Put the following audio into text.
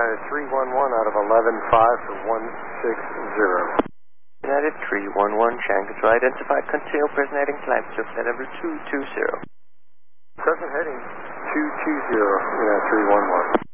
United 311 out of 11-5 for 160. United 311, Shanghai Control identified, continue present heading, climb to flight level 220. Present heading 220, United 311.